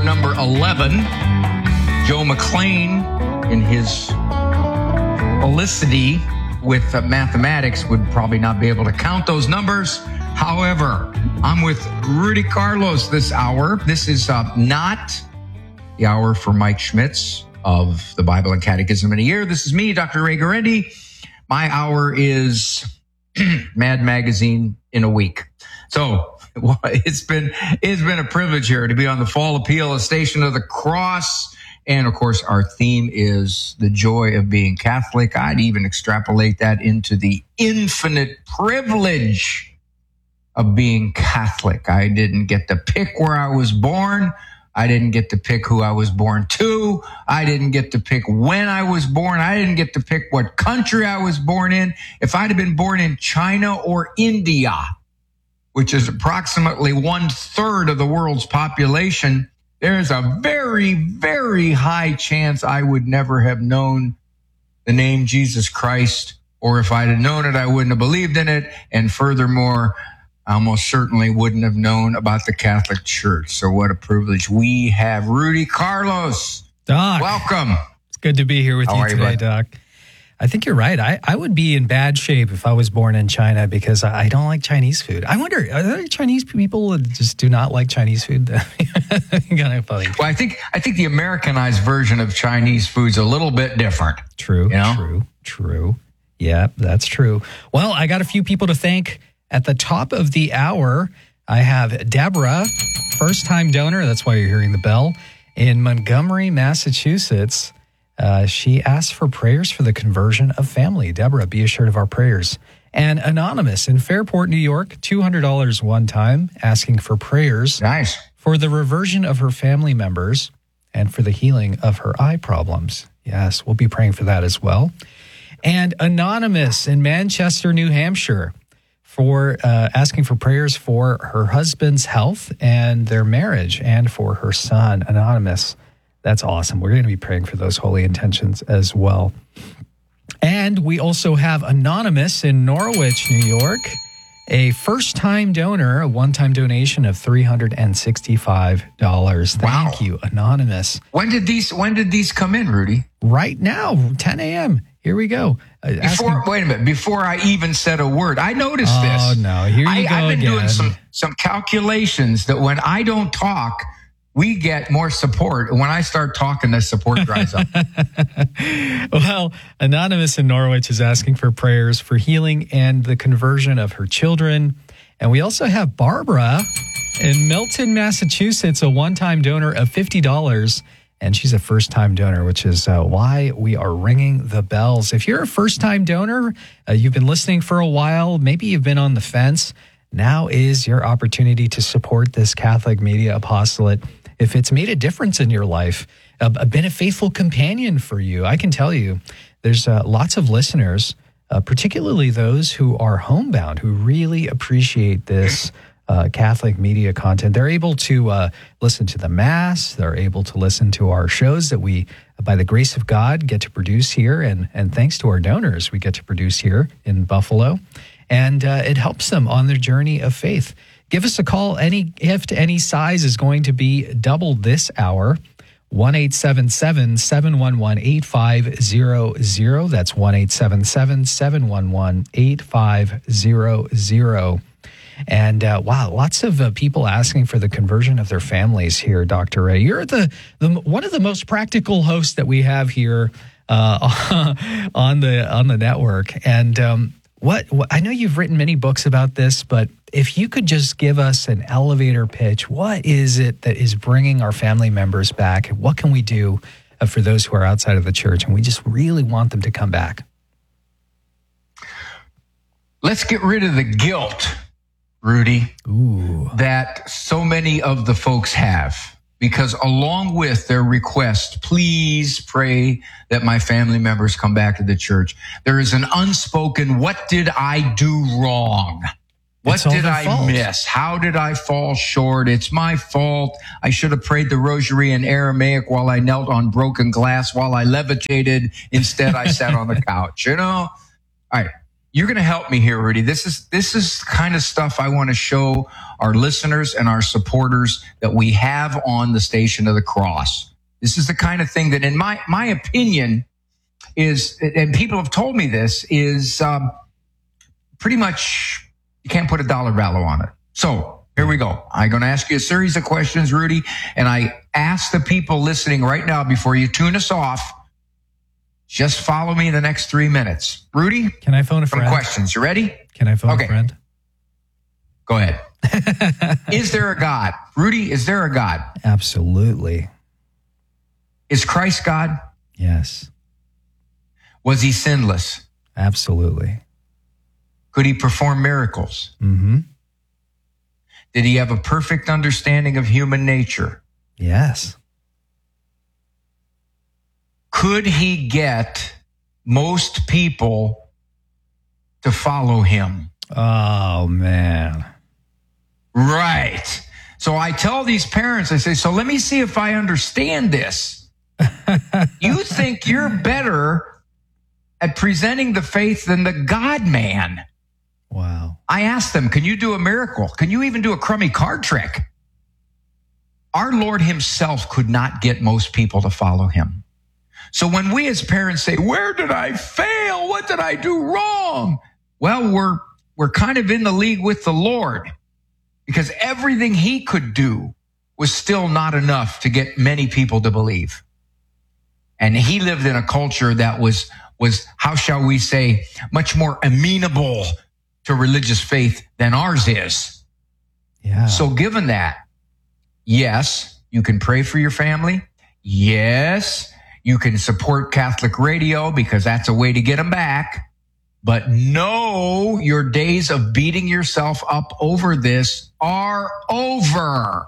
number 11. Joe McLean, in his felicity with mathematics, would probably not be able to count those numbers. However, I'm with Rudy Carlos this hour. This is not the hour for Mike Schmitz of the Bible and Catechism in a Year. This is me, Dr. Ray Guarendi. My hour is Mad Magazine in a week. So it's been a privilege here to be on the Fall Appeal, a Station of the Cross. And of course, our theme is the joy of being Catholic. I'd even extrapolate that into the infinite privilege of being Catholic. I didn't get to pick where I was born. I didn't get to pick who I was born to. I didn't get to pick when I was born. I didn't get to pick what country I was born in. If I'd have been born in China or India, which is approximately 1/3 of the world's population, there's a very, very high chance I would never have known the name Jesus Christ, or if I'd have known it, I wouldn't have believed in it. And furthermore, I almost certainly wouldn't have known about the Catholic Church. So what a privilege we have. Rudy Carlos, Doc, welcome. It's good to be here with you today, Doc. I think you're right. I would be in bad shape if I was born in China because I don't like Chinese food. I wonder, are there Chinese people that just do not like Chinese food? Kind of funny. Well, I think the Americanized version of Chinese food's a little bit different. True, you know? True. Yeah, that's true. Well, I got a few people to thank. At the top of the hour, I have Deborah, first-time donor. That's why you're hearing the bell. In Montgomery, Massachusetts. She asked for prayers for the conversion of family. Deborah, be assured of our prayers. And Anonymous in Fairport, New York, $200 one time, asking for prayers. Nice. For the reversion of her family members and for the healing of her eye problems. Yes, we'll be praying for that as well. And Anonymous in Manchester, New Hampshire, for asking for prayers for her husband's health and their marriage and for her son. Anonymous. That's awesome. We're going to be praying for those holy intentions as well. And we also have Anonymous in Norwich, New York, a first-time donor, a one-time donation of $365. Thank you, Anonymous. When did these come in, Rudy? Right now, 10 a.m. Here we go. Wait a minute. Before I even said a word, I noticed this. Oh, no. Here you go I've been again. doing some calculations that when I don't talk, we get more support. And when I start talking, the support dries up. Well, Anonymous in Norwich is asking for prayers for healing and the conversion of her children. And we also have Barbara in Milton, Massachusetts, a one-time donor of $50. And she's a first-time donor, which is why we are ringing the bells. If you're a first-time donor, you've been listening for a while, maybe you've been on the fence, now is your opportunity to support this Catholic Media Apostolate. If it's made a difference in your life, been a faithful companion for you, I can tell you there's lots of listeners, particularly those who are homebound, who really appreciate this Catholic media content. They're able to listen to the Mass. They're able to listen to our shows that we, by the grace of God, get to produce here. And thanks to our donors, we get to produce here in Buffalo. And it helps them on their journey of faith. Give us a call. Any gift, any size is going to be doubled this hour. 1-877-711-8500. That's 1-877-711-8500. And wow, lots of people asking for the conversion of their families here, Dr. Ray. You're the one of the most practical hosts that we have here on the network. And what I know you've written many books about this, but if you could just give us an elevator pitch, what is it that is bringing our family members back? What can we do for those who are outside of the church and we just really want them to come back? Let's get rid of the guilt, Rudy, that so many of the folks have. Because along with their request, please pray that my family members come back to the church, there is an unspoken, what did I do wrong? What did I miss? How did I fall short? It's my fault. I should have prayed the rosary in Aramaic while I knelt on broken glass, while I levitated. Instead, I sat on the couch, you know? All right. you're going to help me here, Rudy. This is kind of stuff I want to show our listeners and our supporters that we have on the Station of the Cross. This is the kind of thing that, in my opinion, is, and people have told me this, is pretty much you can't put a dollar value on it. So here we go. I'm going to ask you a series of questions, Rudy, and I ask the people listening right now before you tune us off, just follow me the next 3 minutes. Rudy? Can I phone a friend? Some questions. You ready? Can I phone a friend? Go ahead. Is there a God? Rudy, is there a God? Absolutely. Is Christ God? Yes. Was he sinless? Absolutely. Could he perform miracles? Mm-hmm. Did he have a perfect understanding of human nature? Yes. Could he get most people to follow him? Oh, man. Right. So I tell these parents, I say, so let me see if I understand this. You think you're better at presenting the faith than the God-man. Wow. I asked them, can you do a miracle? Can you even do a crummy card trick? Our Lord himself could not get most people to follow him. So when we as parents say, where did I fail? What did I do wrong? Well, we're kind of in the league with the Lord, because everything he could do was still not enough to get many people to believe. And he lived in a culture that was, how shall we say, much more amenable to religious faith than ours is. Yeah. So given that, yes, you can pray for your family. Yes, you can support Catholic radio because that's a way to get them back. But no, your days of beating yourself up over this are over.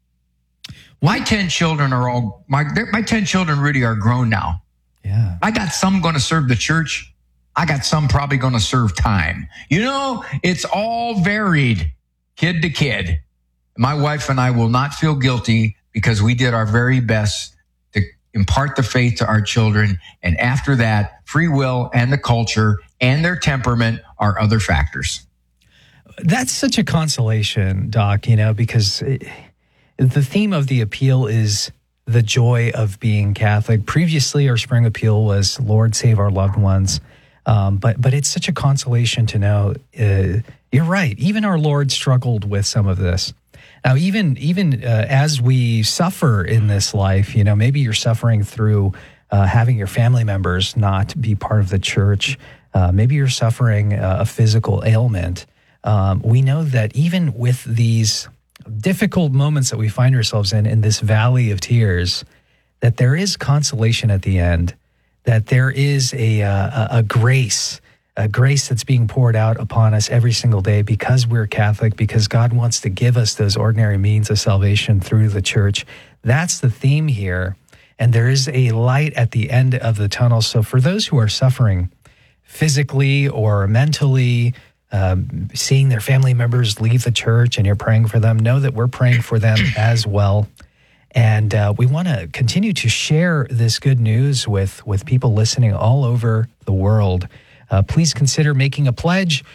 My 10 children are all, my 10 children, Rudy, are grown now. Yeah. I got some going to serve the church. I got some probably going to serve time. You know, it's all varied, kid to kid. My wife and I will not feel guilty because we did our very best to impart the faith to our children. And after that, free will and the culture and their temperament are other factors. That's such a consolation, Doc, because the theme of the appeal is the joy of being Catholic. Previously, our spring appeal was, Lord, save our loved ones. But it's such a consolation to know, you're right, even our Lord struggled with some of this. Now, even as we suffer in this life, maybe you're suffering through having your family members not be part of the church. Maybe you're suffering a physical ailment. We know that even with these difficult moments that we find ourselves in this valley of tears, that there is consolation at the end, that there is a grace that's being poured out upon us every single day because we're Catholic, because God wants to give us those ordinary means of salvation through the church. That's the theme here. And there is a light at the end of the tunnel. So for those who are suffering physically or mentally, seeing their family members leave the church and you're praying for them, know that we're praying for them as well. And we want to continue to share this good news with people listening all over the world. Please consider making a pledge.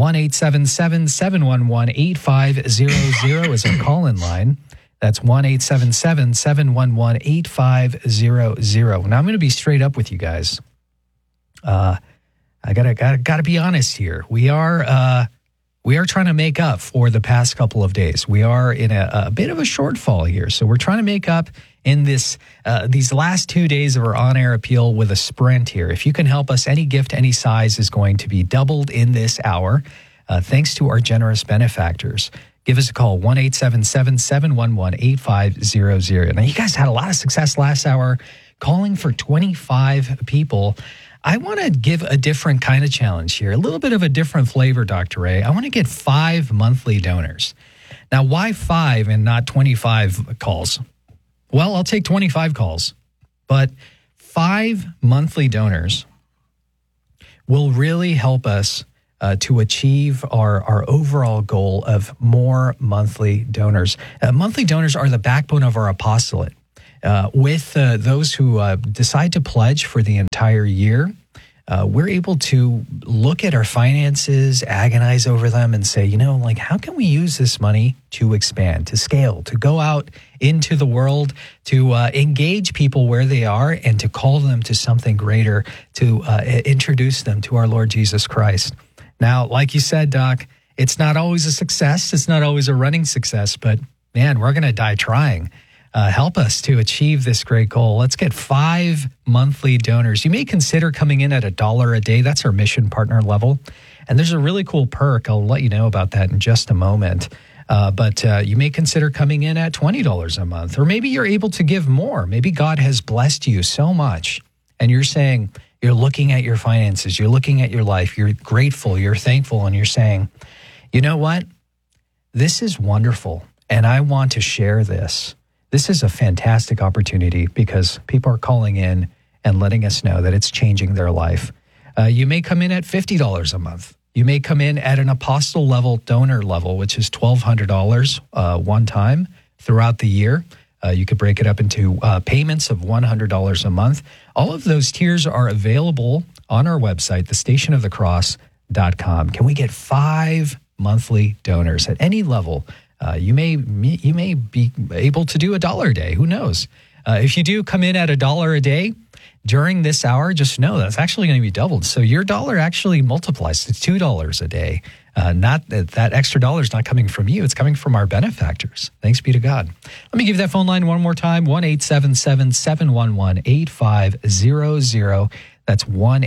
1-877-711-8500 is our call-in line. That's 1-877-711-8500. Now, I'm going to be straight up with you guys. I gotta be honest here. We are trying to make up for the past couple of days. We are in a bit of a shortfall here. So we're trying to make up in these last 2 days of our on-air appeal with a sprint here. If you can help us, any gift, any size is going to be doubled in this hour, thanks to our generous benefactors. Give us a call, 1-877-711-8500. Now, you guys had a lot of success last hour calling for 25 people. I want to give a different kind of challenge here, a little bit of a different flavor, Dr. Ray. I want to get 5 monthly donors. Now, why 5 and not 25 calls? Well, I'll take 25 calls, but 5 monthly donors will really help us to achieve our overall goal of more monthly donors. Monthly donors are the backbone of our apostolate. With those who decide to pledge for the entire year, we're able to look at our finances, agonize over them, and say, how can we use this money to expand, to scale, to go out into the world, to engage people where they are, and to call them to something greater, to introduce them to our Lord Jesus Christ. Now, like you said, Doc, it's not always a success. It's not always a running success, but man, we're going to die trying. Help us to achieve this great goal. Let's get 5 monthly donors. You may consider coming in at $1 a day. That's our mission partner level. And there's a really cool perk. I'll let you know about that in just a moment. But you may consider coming in at $20 a month, or maybe you're able to give more. Maybe God has blessed you so much, and you're saying, you're looking at your finances, you're looking at your life, you're grateful, you're thankful, and you're saying, you know what? This is wonderful, and I want to share this. This is a fantastic opportunity because people are calling in and letting us know that it's changing their life. You may come in at $50 a month. You may come in at an apostle level, donor level, which is $1,200 one time throughout the year. You could break it up into payments of $100 a month. All of those tiers are available on our website, thestationofthecross.com. Can we get 5 monthly donors at any level? You may be able to do $1 a day. Who knows? If you do come in at $1 a day during this hour, just know that's actually going to be doubled. So your dollar actually multiplies to $2 a day. Not that extra dollar is not coming from you. It's coming from our benefactors. Thanks be to God. Let me give you that phone line one more time, 1-877-711-8500. That's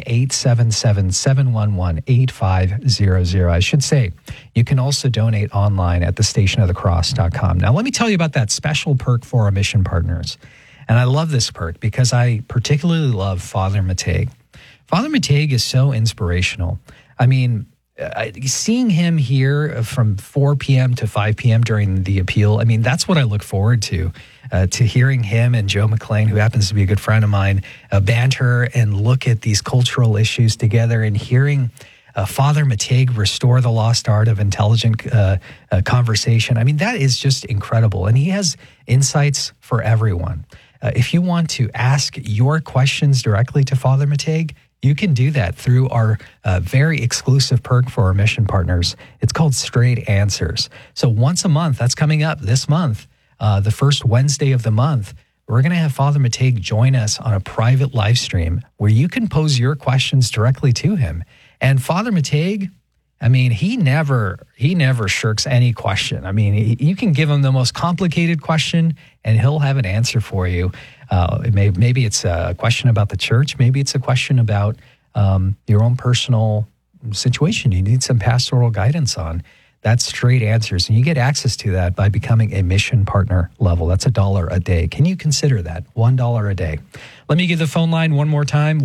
1-877-711-8500. I should say, you can also donate online at thestationofthecross.com. Now, let me tell you about that special perk for our mission partners. And I love this perk because I particularly love Father Mateg. Father Mateg is so inspirational. I mean, seeing him here from 4 p.m. to 5 p.m. during the appeal, I mean, that's what I look forward to hearing him and Joe McClain, who happens to be a good friend of mine, banter and look at these cultural issues together, and hearing Father Mateg restore the lost art of intelligent conversation. I mean, that is just incredible. And he has insights for everyone. If you want to ask your questions directly to Father Mateg, you can do that through our very exclusive perk for our mission partners. It's called Straight Answers. So once a month, that's coming up this month, the first Wednesday of the month, we're going to have Father Mateg join us on a private live stream where you can pose your questions directly to him. And Father Mateg, I mean, he never shirks any question. I mean, you can give him the most complicated question and he'll have an answer for you. Maybe it's a question about the church. Maybe it's a question about your own personal situation you need some pastoral guidance on. That's Straight Answers. And you get access to that by becoming a mission partner level. That's $1 a day. Can you consider that? $1 a day. Let me give the phone line one more time,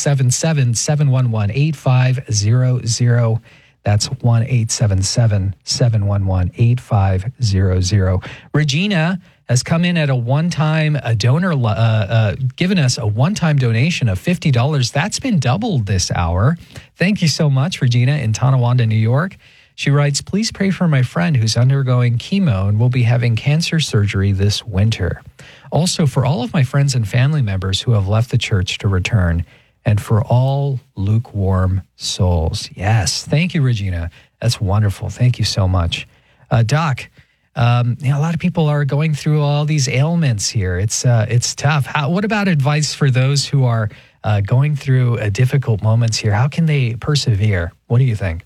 1-877-711-8500. That's 1-877-711-8500. Regina has come in at a one-time donor, given us a one-time donation of $50. That's been doubled this hour. Thank you so much, Regina, in Tonawanda, New York. She writes, please pray for my friend who's undergoing chemo and will be having cancer surgery this winter. Also, for all of my friends and family members who have left the church to return, and for all lukewarm souls. Yes, thank you, Regina. That's wonderful. Thank you so much. Doc, a lot of people are going through all these ailments here. It's tough. What about advice for those who are going through difficult moments here? How can they persevere? What do you think?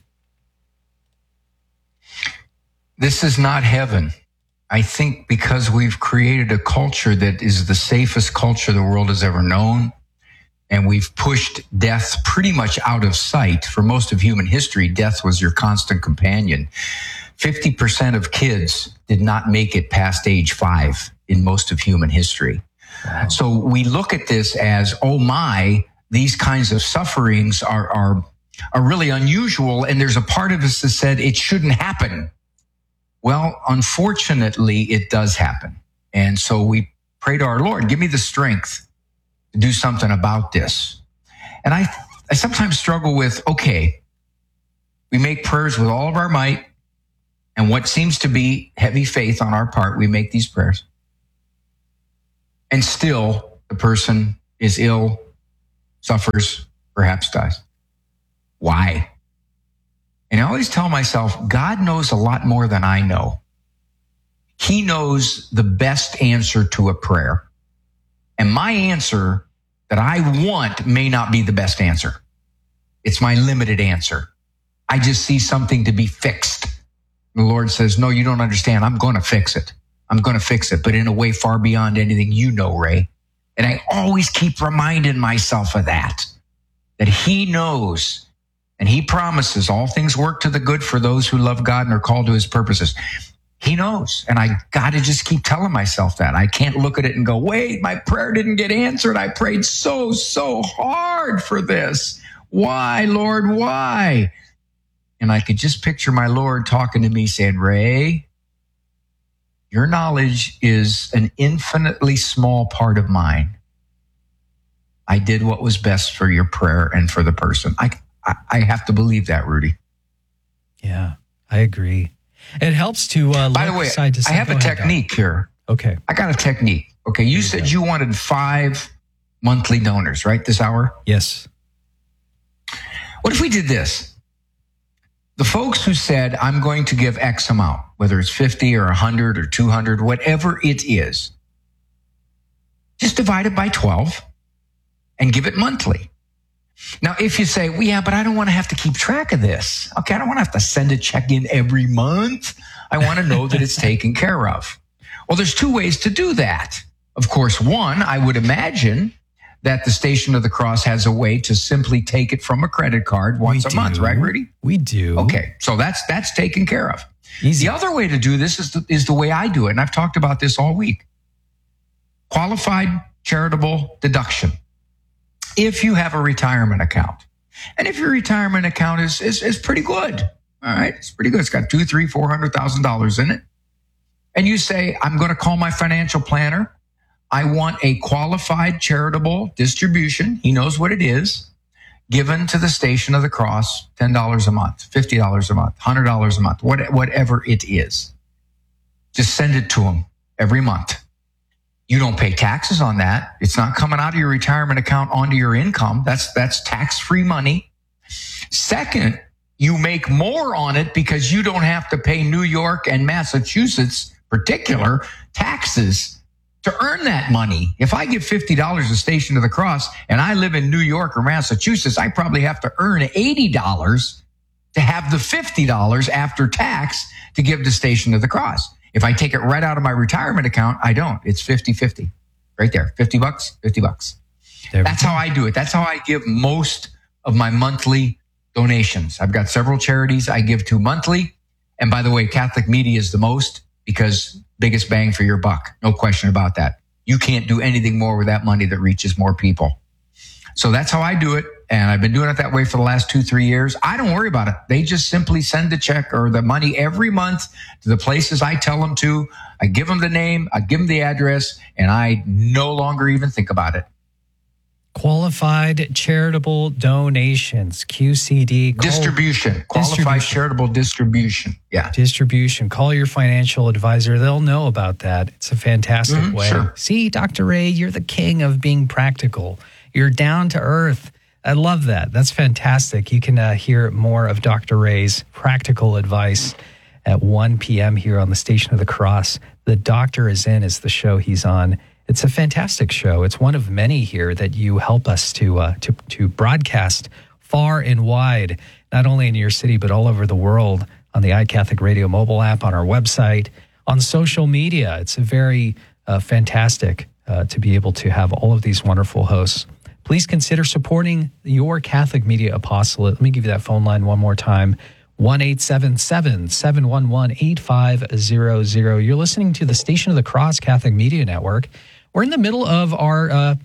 This is not heaven. I think because we've created a culture that is the safest culture the world has ever known, and we've pushed death pretty much out of sight. For most of human history, death was your constant companion. 50% of kids did not make it past age 5 in most of human history. Wow. So we look at this as, oh my, these kinds of sufferings are really unusual, and there's a part of us that said it shouldn't happen. Well, unfortunately, it does happen. And so we pray to our Lord, give me the strength to do something about this. And I sometimes struggle with, okay, we make prayers with all of our might, and what seems to be heavy faith on our part, we make these prayers. And still, the person is ill, suffers, perhaps does. Why? And I always tell myself, God knows a lot more than I know. He knows the best answer to a prayer. And my answer that I want may not be the best answer. It's my limited answer. I just see something to be fixed. The Lord says, no, you don't understand. I'm going to fix it. I'm going to fix it, but in a way far beyond anything you know, Ray. And I always keep reminding myself of that he knows and he promises all things work to the good for those who love God and are called to his purposes. He knows. And I got to just keep telling myself that. I can't look at it and go, wait, my prayer didn't get answered. I prayed so hard for this. Why, Lord, why? And I could just picture my Lord talking to me saying, Ray, your knowledge is an infinitely small part of mine. I did what was best for your prayer and for the person. I have to believe that, Rudy. Yeah, I agree. It helps to by the way, side to side. I have a technique here. Okay. I got a technique. Okay, you said you wanted 5 monthly donors, right, this hour? Yes. What if we did this? The folks who said, I'm going to give X amount, whether it's 50 or 100 or 200, whatever it is, just divide it by 12 and give it monthly. Now, if you say, well, yeah, but I don't want to have to keep track of this. Okay, I don't want to have to send a check in every month. I want to know that it's taken care of. Well, there's 2 ways to do that. Of course, one, I would imagine that the Station of the Cross has a way to simply take it from a credit card once a month, right, Rudy? We do. Okay, so that's taken care of. Easy. The other way to do this is the way I do it, and I've talked about this all week. Qualified charitable deduction. If you have a retirement account, and if your retirement account is pretty good, all right, it's pretty good. It's got $200,000, $300,000, $400,000 in it. And you say, I'm going to call my financial planner. I want a qualified charitable distribution. He knows what it is. Given to the Station of the Cross, $10 a month, $50 a month, $100 a month, whatever it is. Just send it to him every month. You don't pay taxes on that. It's not coming out of your retirement account onto your income. That's tax-free money. Second, you make more on it because you don't have to pay New York and Massachusetts particular taxes to earn that money. If I give $50 to Station of the Cross and I live in New York or Massachusetts, I probably have to earn $80 to have the $50 after tax to give to Station of the Cross. If I take it right out of my retirement account, I don't. It's 50-50 right there. $50, $50. That's how I do it. That's how I give most of my monthly donations. I've got several charities I give to monthly. And by the way, Catholic Media is the most because biggest bang for your buck. No question about that. You can't do anything more with that money that reaches more people. So that's how I do it. And I've been doing it that way for the last 2-3 years. I don't worry about it. They just simply send the check or the money every month to the places I tell them to. I give them the name, I give them the address, and I no longer even think about it. Qualified charitable donations, QCD. Qualified charitable distribution. Yeah. Distribution. Call your financial advisor. They'll know about that. It's a fantastic way. Sure. See, Dr. Ray, you're the king of being practical. You're down to earth. I love that. That's fantastic. You can hear more of Dr. Ray's practical advice at 1 p.m. here on the Station of the Cross. The Doctor is In is the show he's on. It's a fantastic show. It's one of many here that you help us to broadcast far and wide, not only in your city, but all over the world on the iCatholic Radio mobile app, on our website, on social media. It's a very fantastic to be able to have all of these wonderful hosts. Please consider supporting your Catholic Media Apostolate. Let me give you that phone line one more time. 1-877-711-8500. You're listening to the Station of the Cross Catholic Media Network. We're in the middle of our the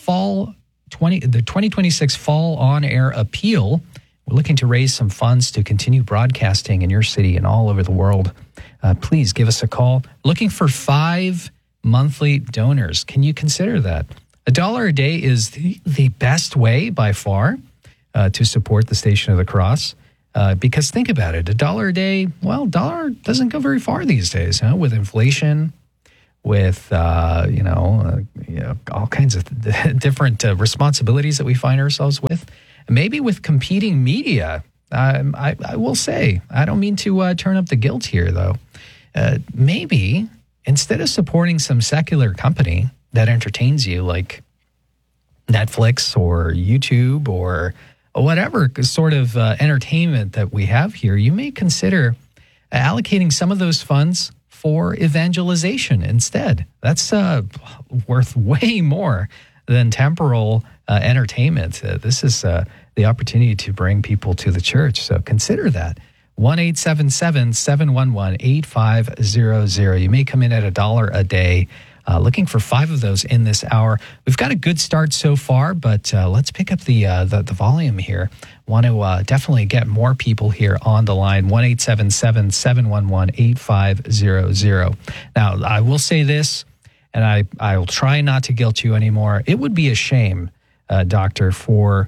2026 Fall On Air Appeal. We're looking to raise some funds to continue broadcasting in your city and all over the world. Please give us a call. Looking for 5 monthly donors. Can you consider that? $1 a day is the best way by far to support the Station of the Cross. Because think about it, $1 a day, well, dollar doesn't go very far these days, with inflation, with, all kinds of different responsibilities that we find ourselves with. maybe with competing media. I will say, I don't mean to turn up the guilt here, though. Maybe instead of supporting some secular company that entertains you, like Netflix or YouTube or whatever sort of entertainment that we have here, you may consider allocating some of those funds for evangelization instead. That's worth way more than temporal entertainment. This is the opportunity to bring people to the church. So consider that. 1-877-711-8500. You may come in at $1 a day. Looking for 5 of those in this hour. We've got a good start so far, but let's pick up the volume here. Want to definitely get more people here on the line. 1-877-711-8500. Now, I will say this, and I will try not to guilt you anymore. It would be a shame, Doctor, for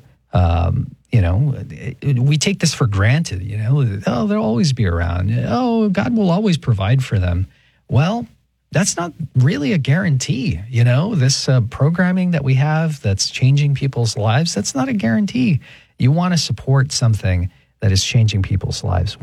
we take this for granted. Oh, they'll always be around. Oh, God will always provide for them. Well, that's not really a guarantee. This programming that we have that's changing people's lives, that's not a guarantee. You want to support something that is changing people's lives.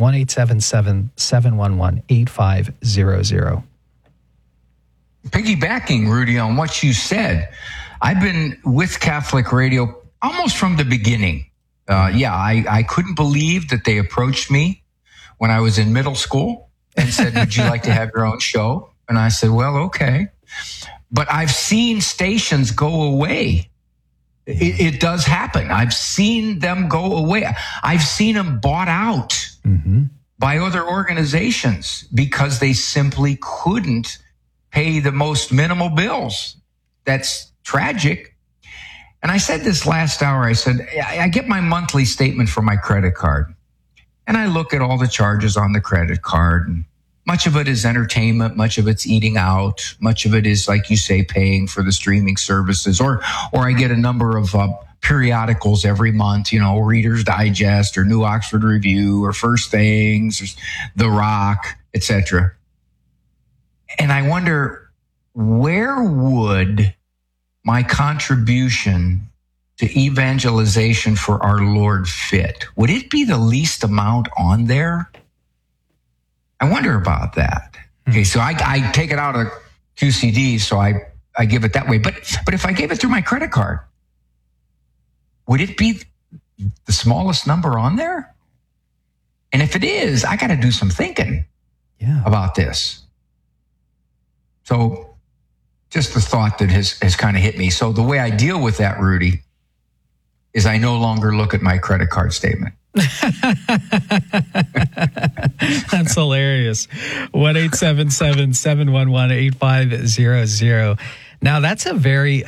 1-877-711-8500. Piggybacking, Rudy, on what you said, I've been with Catholic Radio almost from the beginning. I couldn't believe that they approached me when I was in middle school and said, would you like to have your own show? And I said, well, okay. But I've seen stations go away. It does happen. I've seen them go away. I've seen them bought out by other organizations because they simply couldn't pay the most minimal bills. That's tragic. And I said this last hour, I said, I get my monthly statement for my credit card. And I look at all the charges on the credit card. And much of it is entertainment. Much of it's eating out. Much of it is, like you say, paying for the streaming services. Or I get a number of periodicals every month, Reader's Digest or New Oxford Review or First Things or The Rock, etc. And I wonder, where would my contribution to evangelization for our Lord fit? Would it be the least amount on there? I wonder about that. Okay, so I take it out of QCD, so I give it that way. But if I gave it through my credit card, would it be the smallest number on there? And if it is, I got to do some thinking about this. So just the thought that has kind of hit me. So the way I deal with that, Rudy, is I no longer look at my credit card statement. That's hilarious. 1-877-711-8500. Now that's a very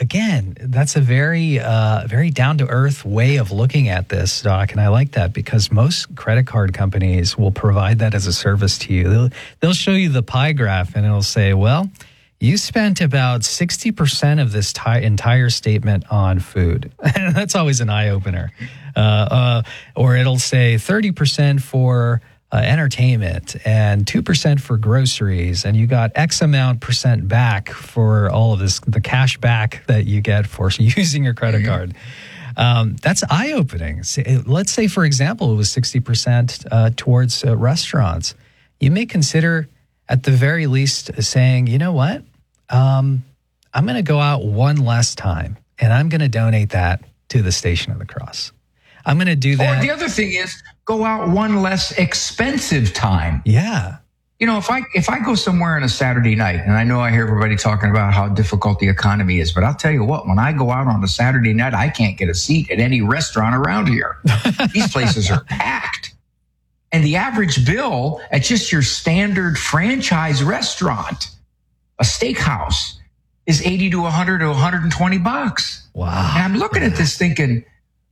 very down to earth way of looking at this, Doc, and I like that because most credit card companies will provide that as a service to you. They'll show you the pie graph and it'll say, well, you spent about 60% of this entire statement on food. That's always an eye-opener. Or it'll say 30% for entertainment and 2% for groceries. And you got X amount percent back for all of this, the cash back that you get for using your credit card. That's eye-opening. Let's say, for example, it was 60% towards restaurants. You may consider, at the very least, saying, you know what? I'm going to go out one less time, and I'm going to donate that to the Station of the Cross. I'm going to do that. Or the other thing is, go out one less expensive time. Yeah. If I go somewhere on a Saturday night, and I know I hear everybody talking about how difficult the economy is, but I'll tell you what, when I go out on a Saturday night, I can't get a seat at any restaurant around here. These places are packed. And the average bill at just your standard franchise restaurant, a steakhouse, is $80 to $100 to $120. Wow. And I'm looking at this thinking,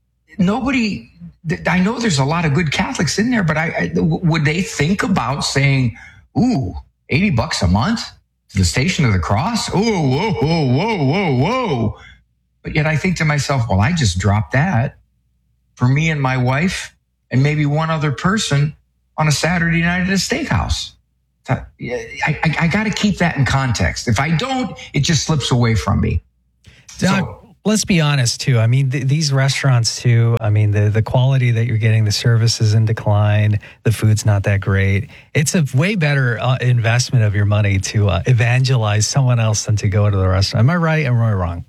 I know there's a lot of good Catholics in there, but would they think about saying, ooh, $80 a month to the Station of the Cross? Oh, whoa. But yet I think to myself, well, I just dropped that for me and my wife and maybe one other person on a Saturday night at a steakhouse. I got to keep that in context. If I don't, it just slips away from me. Doc, let's be honest, too. I mean, these restaurants, too, I mean, the quality that you're getting, the service is in decline, the food's not that great. It's a way better investment of your money to evangelize someone else than to go to the restaurant. Am I right or am I wrong?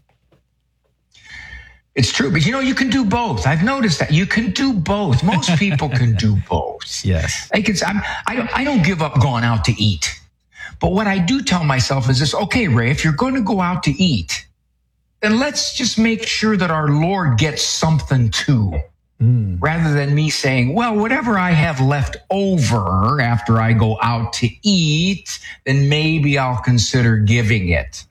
It's true, but you can do both. I've noticed that you can do both. Most people can do both. Yes. I don't give up going out to eat. But what I do tell myself is this, okay, Ray, if you're going to go out to eat, then let's just make sure that our Lord gets something too. Rather than me saying, well, whatever I have left over after I go out to eat, then maybe I'll consider giving it.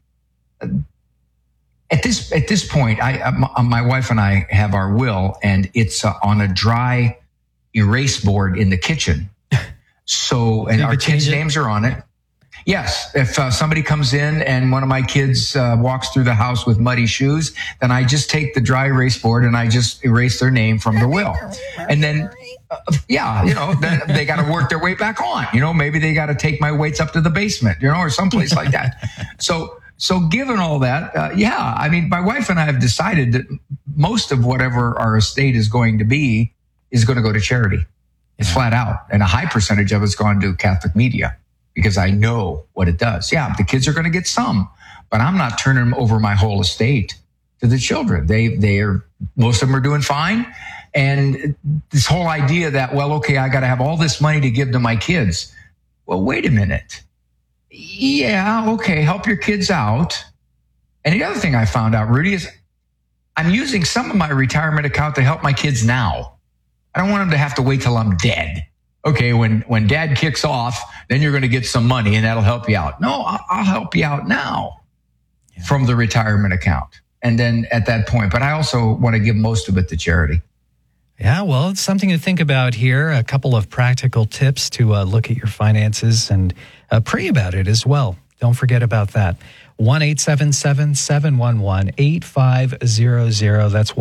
At this point, my wife and I have our will, and it's on a dry erase board in the kitchen. So, and our kids' names are on it. Yes, if somebody comes in and one of my kids walks through the house with muddy shoes, then I just take the dry erase board and I just erase their name from the will. And then, then they got to work their way back on. Maybe they got to take my weights up to the basement, or someplace like that. So given all that, I mean, my wife and I have decided that most of whatever our estate is going to be is going to go to charity. It's flat out. And a high percentage of it's gone to Catholic media, because I know what it does. Yeah, the kids are going to get some, but I'm not turning over my whole estate to the children. Most of them are doing fine. And this whole idea that, well, okay, I got to have all this money to give to my kids. Well, wait a minute. Yeah, okay, help your kids out. And the other thing I found out, Rudy, is I'm using some of my retirement account to help my kids now. I don't want them to have to wait till I'm dead. Okay, when dad kicks off, then you're going to get some money and that'll help you out. No, I'll help you out now from the retirement account. And then at that point, but I also want to give most of it to charity. Yeah, well, it's something to think about here. A couple of practical tips to look at your finances and pray about it as well. Don't forget about that. 1-877-711-8500. That's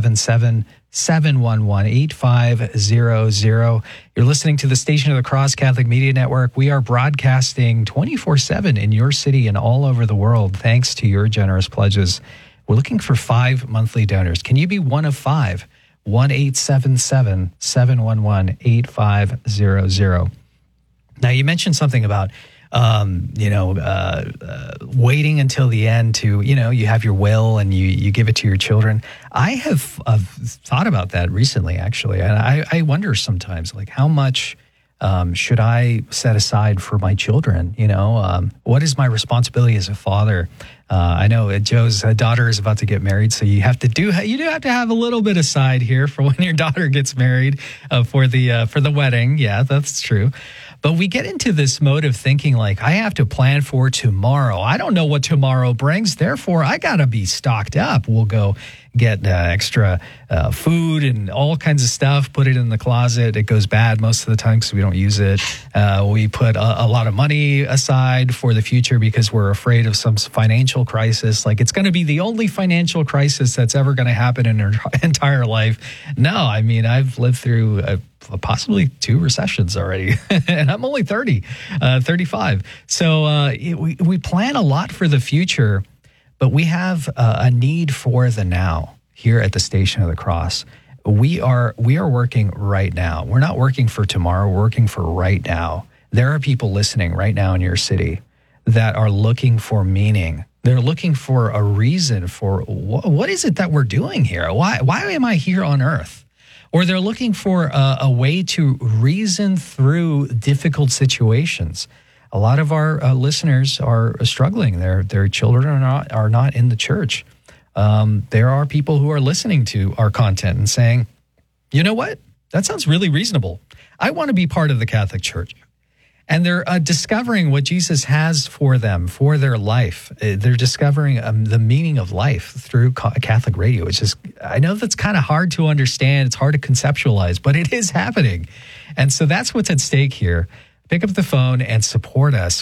1-877-711-8500. You're listening to the Station of the Cross Catholic Media Network. We are broadcasting 24/7 in your city and all over the world, thanks to your generous pledges. We're looking for 5 monthly donors. Can you be one of 5? 1-877-711-8500. Now, you mentioned something about waiting until the end to, you have your will and you give it to your children. I have thought about that recently, actually. And I wonder sometimes, like, how much should I set aside for my children? What is my responsibility as a father? I know Joe's daughter is about to get married, so you do have to have a little bit aside here for when your daughter gets married for the wedding. Yeah, that's true. But we get into this mode of thinking like, I have to plan for tomorrow. I don't know what tomorrow brings. Therefore, I got to be stocked up. We'll go get extra food and all kinds of stuff, put it in the closet. It goes bad most of the time because we don't use it. We put a lot of money aside for the future because we're afraid of some financial crisis. Like, it's going to be the only financial crisis that's ever going to happen in our entire life. No, I mean, I've lived through possibly 2 recessions already, and I'm only 35. So we plan a lot for the future, but we have a need for the now here at the Station of the Cross. We are working right now. We're not working for tomorrow. We're working for right now. There are people listening right now in your city that are looking for meaning. They're looking for a reason for what is it that we're doing here? Why am I here on earth? Or they're looking for a way to reason through difficult situations. A lot of our listeners are struggling. Their children are not in the church. There are people who are listening to our content and saying, you know what? That sounds really reasonable. I want to be part of the Catholic Church. And they're discovering what Jesus has for them, for their life. They're discovering the meaning of life through Catholic radio, which is, I know that's kind of hard to understand. It's hard to conceptualize, but it is happening. And so that's what's at stake here. Pick up the phone and support us,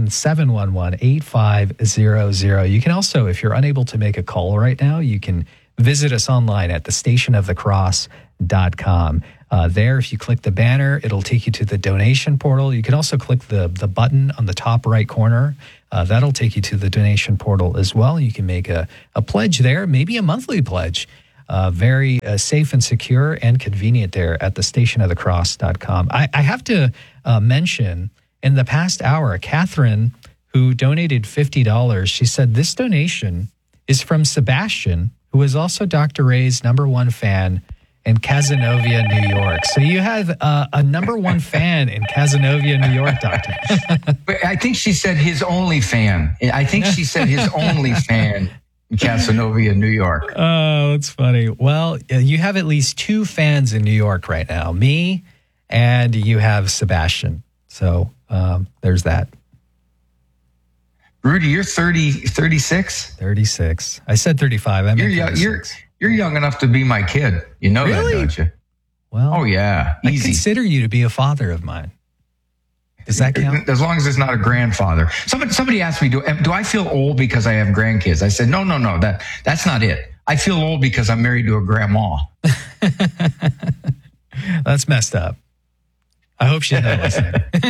1-877-711-8500. You can also, if you're unable to make a call right now, you can visit us online at thestationofthecross.com. There, if you click the banner, it'll take you to the donation portal. You can also click the button on the top right corner. That'll take you to the donation portal as well. You can make a pledge there, maybe a monthly pledge. Very safe and secure and convenient there at thestationofthecross.com. I have to mention, in the past hour, Catherine, who donated $50, she said this donation is from Sebastian, who is also Dr. Ray's #1 fan in Cazenovia, New York. So you have a #1 fan in Cazenovia, New York, Doctor. I think she said his only fan. I think she said his only fan in Cazenovia, New York. Oh, that's funny. Well, you have at least 2 fans in New York right now, me and you have Sebastian. So there's that. Rudy, you're 36? 36. I said 35. I meant 36. You're young enough to be my kid. You know that, don't you? Well, oh, yeah. Easy. I consider you to be a father of mine. Does that count? As long as it's not a grandfather. Somebody asked me, do I feel old because I have grandkids? I said, no. That's not it. I feel old because I'm married to a grandma. That's messed up. I hope she's not listening.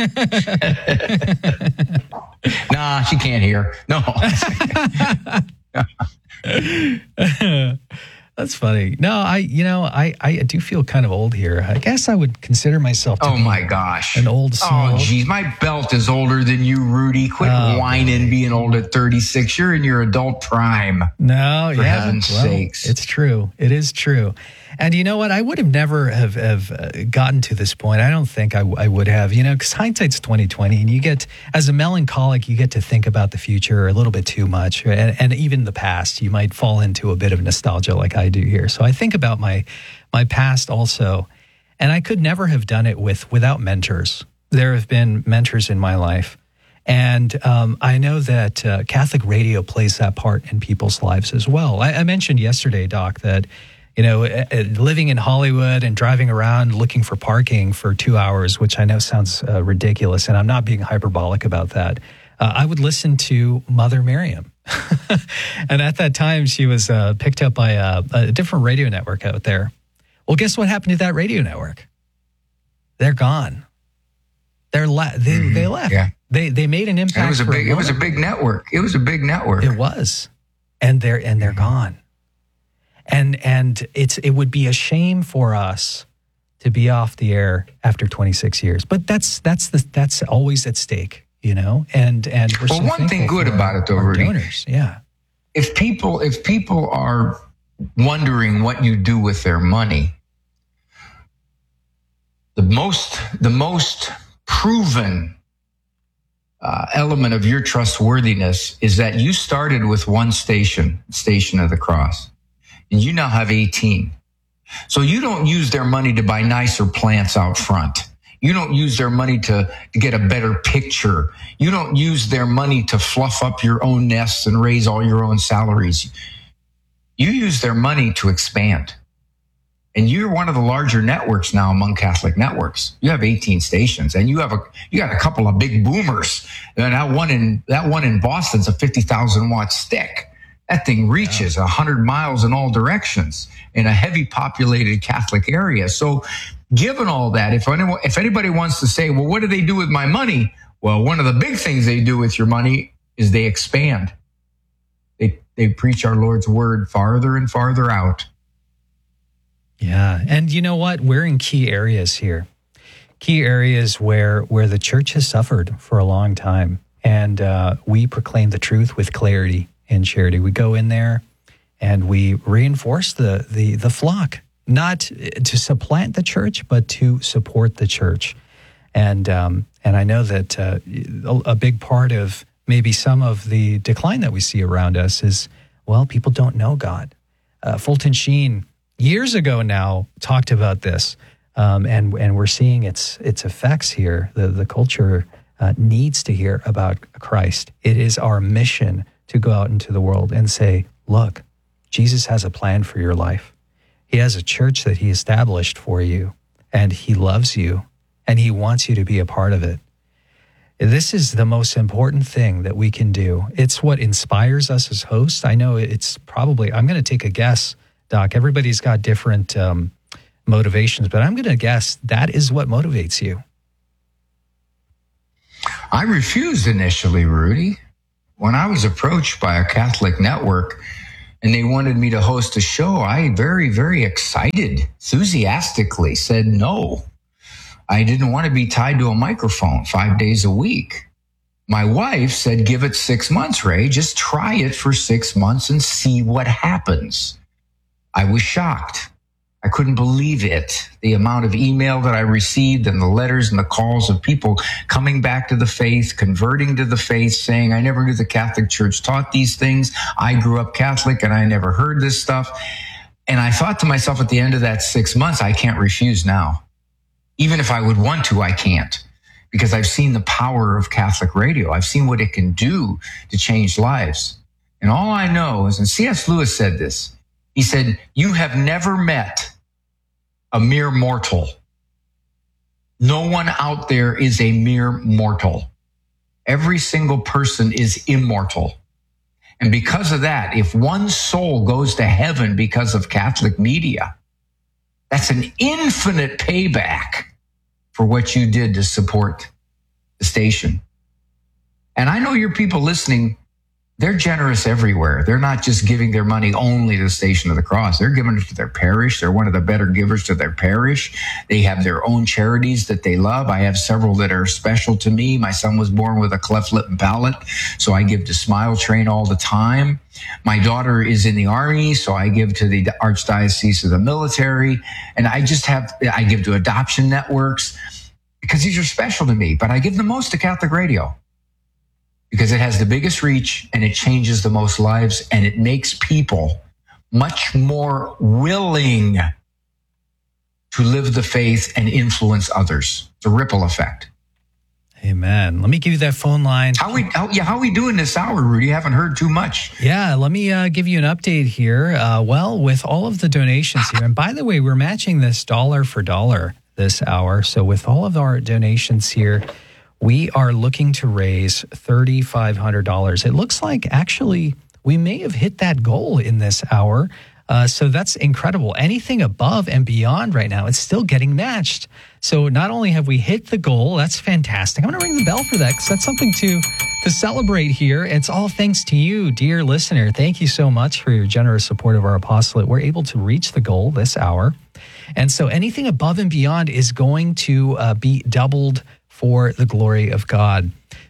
Nah, she can't hear. No. That's funny. No, I do feel kind of old here. I guess I would consider myself to my gosh, an old soul. Oh, geez, my belt is older than you, Rudy. Quit whining being old at 36. You're in your adult prime. No, for heaven's sakes. It's true. It is true. And you know what? I would have never have gotten to this point. I don't think I would have, because hindsight's 20/20, and you get, as a melancholic, you get to think about the future a little bit too much, and even the past. You might fall into a bit of nostalgia like I do here. So I think about my past also, and I could never have done it without mentors. There have been mentors in my life, and I know that Catholic radio plays that part in people's lives as well. I mentioned yesterday, Doc, that living in Hollywood and driving around looking for parking for 2 hours, which I know sounds ridiculous, and I'm not being hyperbolic about that. I would listen to Mother Miriam. And at that time, she was picked up by a different radio network out there. Well, guess what happened to that radio network? They're gone. They left. Yeah. They made an impact. It was a big network. It was a big network. It was. And they're gone. And it would be a shame for us to be off the air after 26 years. But that's always at stake, And we're so one thing good about it, though, Rudy, donors, yeah. If people are wondering what you do with their money, the most proven element of your trustworthiness is that you started with one Station of the Cross. And you now have 18. So you don't use their money to buy nicer plants out front. You don't use their money to get a better picture. You don't use their money to fluff up your own nests and raise all your own salaries. You use their money to expand. And you're one of the larger networks now among Catholic networks. You have 18 stations, and you got a couple of big boomers. And that one in Boston's a 50,000 watt stick. That thing reaches 100 miles in all directions in a heavy populated Catholic area. So given all that, if anybody wants to say, well, what do they do with my money? Well, one of the big things they do with your money is they expand. They preach our Lord's word farther and farther out. Yeah. And you know what? We're in key areas here. Key areas where the church has suffered for a long time. And we proclaim the truth with clarity and charity. We go in there and we reinforce the flock, not to supplant the church, but to support the church. And I know that a big part of maybe some of the decline that we see around us is, well, people don't know God. Fulton Sheen, years ago now, talked about this, and we're seeing its effects here. The culture needs to hear about Christ. It is our mission to go out into the world and say, look, Jesus has a plan for your life. He has a church that he established for you, and he loves you, and he wants you to be a part of it. This is the most important thing that we can do. It's what inspires us as hosts. I know it's probably, I'm going to take a guess, Doc. Everybody's got different motivations, but I'm going to guess that is what motivates you. I refused initially, Rudy. When I was approached by a Catholic network and they wanted me to host a show, I very, very excited, enthusiastically said no. I didn't want to be tied to a microphone 5 days a week. My wife said, give it 6 months, Ray. Just try it for 6 months and see what happens. I was shocked. I couldn't believe it. The amount of email that I received and the letters and the calls of people coming back to the faith, converting to the faith, saying, I never knew the Catholic Church taught these things. I grew up Catholic and I never heard this stuff. And I thought to myself at the end of that 6 months, I can't refuse now. Even if I would want to, I can't. Because I've seen the power of Catholic radio. I've seen what it can do to change lives. And all I know is, and C.S. Lewis said this, he said, you have never met a mere mortal. No one out there is a mere mortal. Every single person is immortal. And because of that, if one soul goes to heaven because of Catholic media, that's an infinite payback for what you did to support the station. And I know your people listening, they're generous everywhere. They're not just giving their money only to the Station of the Cross. They're giving it to their parish. They're one of the better givers to their parish. They have their own charities that they love. I have several that are special to me. My son was born with a cleft lip and palate, so I give to Smile Train all the time. My daughter is in the Army, so I give to the Archdiocese of the Military. And I give to adoption networks because these are special to me. But I give the most to Catholic radio, because it has the biggest reach and it changes the most lives and it makes people much more willing to live the faith and influence others. It's a ripple effect. Amen. Let me give you that phone line. How we doing this hour, Rudy? You haven't heard too much. Yeah, let me give you an update here. Well, with all of the donations here, and by the way, we're matching this dollar for dollar this hour. So with all of our donations here, we are looking to raise $3,500. It looks like actually we may have hit that goal in this hour. So that's incredible. Anything above and beyond right now, it's still getting matched. So not only have we hit the goal, that's fantastic. I'm going to ring the bell for that because that's something to celebrate here. It's all thanks to you, dear listener. Thank you so much for your generous support of our apostolate. We're able to reach the goal this hour. And so anything above and beyond is going to be doubled for the glory of God.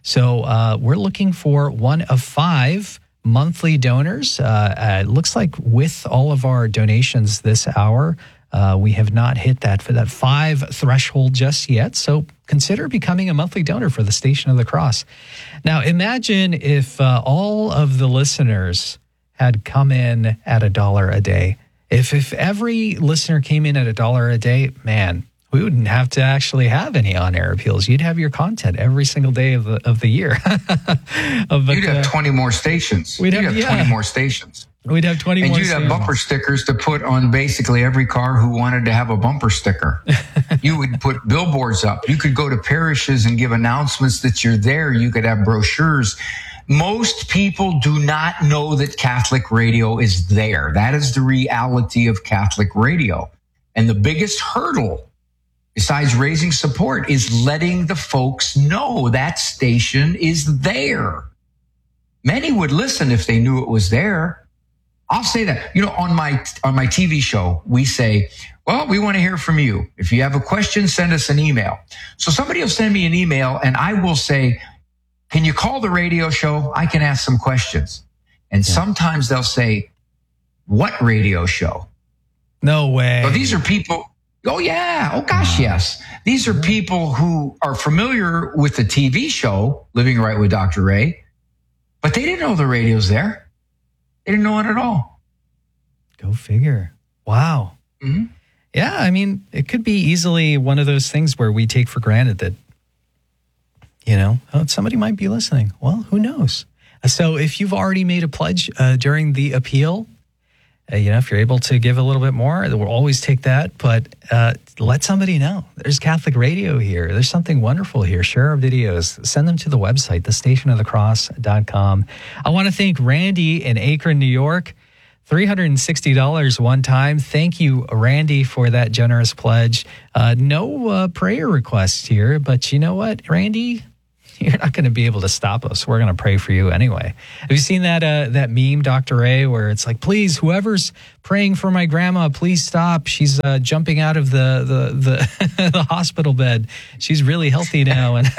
So we're looking for one of 5 monthly donors. It looks like with all of our donations this hour, we have not hit that 5 threshold just yet. So consider becoming a monthly donor for the Station of the Cross. Now, imagine if all of the listeners had come in at $1 a day. If every listener came in at $1 a day, man, we wouldn't have to actually have any on-air appeals. You'd have your content every single day of the year. You'd have 20 more stations. You'd have 20 more stations. We'd have 20 more stations. And you'd have bumper stickers to put on basically every car who wanted to have a bumper sticker. You would put billboards up. You could go to parishes and give announcements that you're there. You could have brochures. Most people do not know that Catholic radio is there. That is the reality of Catholic radio. And the biggest hurdle, besides raising support, is letting the folks know that station is there. Many would listen if they knew it was there. I'll say that, on my TV show, we say, well, we want to hear from you. If you have a question, send us an email. So somebody will send me an email and I will say, can you call the radio show? I can ask some questions. And sometimes they'll say, what radio show? No way. So these are people. Oh, yeah. Oh, gosh, yes. These are people who are familiar with the TV show, Living Right with Dr. Ray, but they didn't know the radio's there. They didn't know it at all. Go figure. Wow. Mm-hmm. Yeah, I mean, it could be easily one of those things where we take for granted that, somebody might be listening. Well, who knows? So if you've already made a pledge during the appeal, if you're able to give a little bit more, we'll always take that. But let somebody know. There's Catholic radio here. There's something wonderful here. Share our videos. Send them to the website, thestationofthecross.com. I want to thank Randy in Akron, New York. $360 one time. Thank you, Randy, for that generous pledge. No prayer requests here, but you know what, Randy? You're not going to be able to stop us. We're going to pray for you anyway. Have you seen that meme, Dr. Ray, where it's like, please, whoever's praying for my grandma, please stop. She's jumping out of the the hospital bed. She's really healthy now. And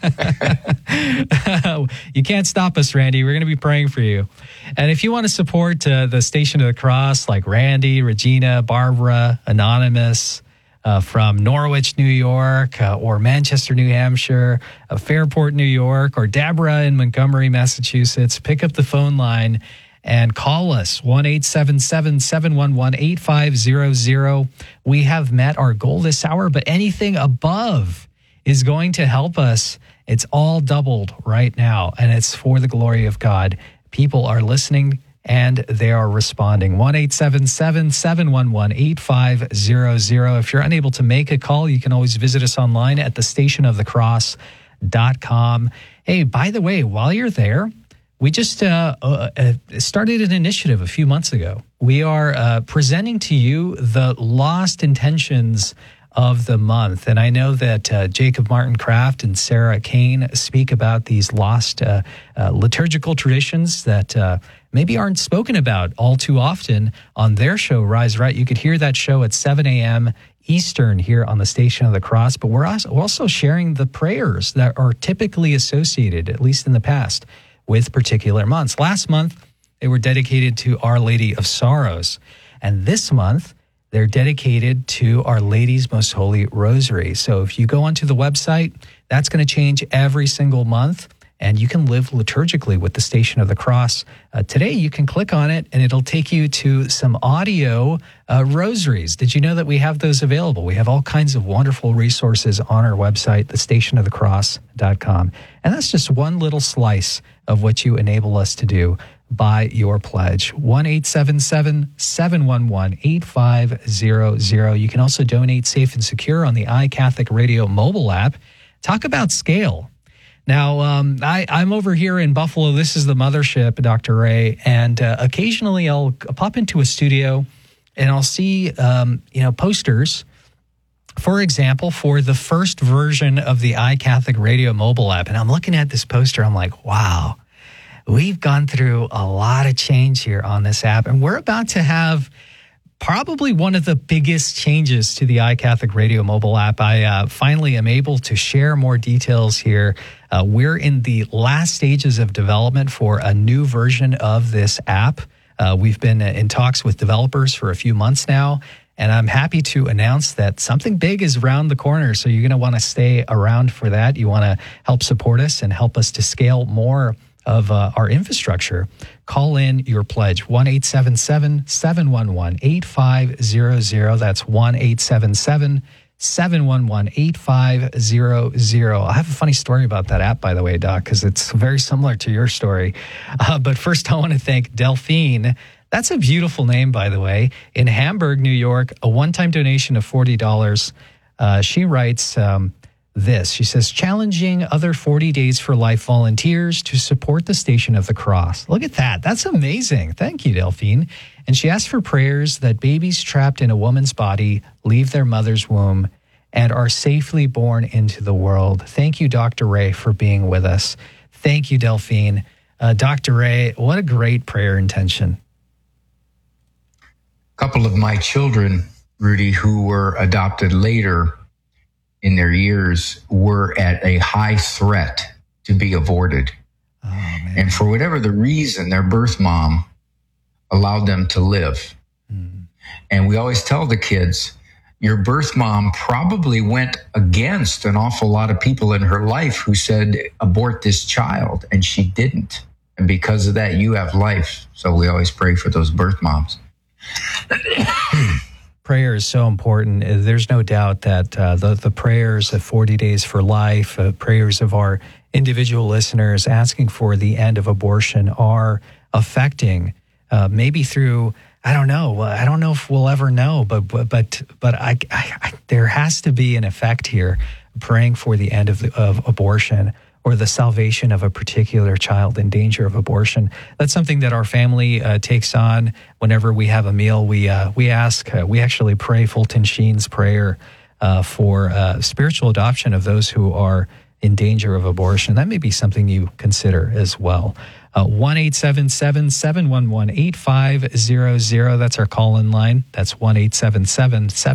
you can't stop us, Randy. We're going to be praying for you. And if you want to support the Station of the Cross, like Randy, Regina, Barbara, Anonymous, from Norwich, New York, or Manchester, New Hampshire, Fairport, New York, or Deborah in Montgomery, Massachusetts, pick up the phone line and call us, 1-877-711-8500. We have met our goal this hour, but anything above is going to help us. It's all doubled right now, and it's for the glory of God. People are listening and they are responding. 1-877-711-8500. If you're unable to make a call, you can always visit us online at thestationofthecross.com. Hey, by the way, while you're there, we just started an initiative a few months ago. We are presenting to you the lost intentions of the month. And I know that Jacob Martin Kraft and Sarah Kane speak about these lost liturgical traditions that maybe aren't spoken about all too often on their show, Rise Right. You could hear that show at 7 a.m. Eastern here on the Station of the Cross. But we're also sharing the prayers that are typically associated, at least in the past, with particular months. Last month, they were dedicated to Our Lady of Sorrows. And this month, they're dedicated to Our Lady's Most Holy Rosary. So if you go onto the website, that's going to change every single month, and you can live liturgically with the Station of the Cross. Today, you can click on it, and it'll take you to some audio rosaries. Did you know that we have those available? We have all kinds of wonderful resources on our website, thestationofthecross.com. And that's just one little slice of what you enable us to do by your pledge. 1-877-711-8500. You can also donate safe and secure on the iCatholic Radio mobile app. Talk about scale. Now, I'm over here in Buffalo. This is the mothership, Dr. Ray, and occasionally I'll pop into a studio and I'll see, posters, for example, for the first version of the iCatholic Radio mobile app. And I'm looking at this poster. I'm like, wow. We've gone through a lot of change here on this app, and we're about to have probably one of the biggest changes to the iCatholic Radio mobile app. I finally am able to share more details here. We're in the last stages of development for a new version of this app. We've been in talks with developers for a few months now, and I'm happy to announce that something big is around the corner, so you're going to want to stay around for that. You want to help support us and help us to scale more of our infrastructure. Call in your pledge, 1-877-711-8500. That's 1-877-711-8500. I have a funny story about that app, by the way, Doc, because it's very similar to your story. But first, I want to thank Delphine. That's a beautiful name, by the way. In Hamburg, New York, a one-time donation of $40. She writes this. She says, challenging other 40 Days for Life volunteers to support the Station of the Cross. Look at that. That's amazing. Thank you, Delphine. And she asked for prayers that babies trapped in a woman's body leave their mother's womb and are safely born into the world. Thank you, Dr. Ray, for being with us. Thank you, Delphine. Dr. Ray, what a great prayer intention. A couple of my children, Rudy, who were adopted later in their years, were at a high threat to be aborted. Oh, man. And for whatever the reason, their birth mom allowed them to live. And we always tell the kids, your birth mom probably went against an awful lot of people in her life who said, abort this child, and she didn't. And because of that, you have life. So we always pray for those birth moms. Prayer is so important. There's no doubt that the prayers of 40 Days for Life, prayers of our individual listeners asking for the end of abortion are affecting, maybe through, I don't know. I don't know if we'll ever know, but there has to be an effect here, praying for the end of abortion. or the salvation of a particular child in danger of abortion. That's something that our family takes on whenever we have a meal. We actually pray Fulton Sheen's prayer for spiritual adoption of those who are in danger of abortion. That may be something you consider as well. 1-877-711-8500. That's our call-in line. That's 1-877-711-8500.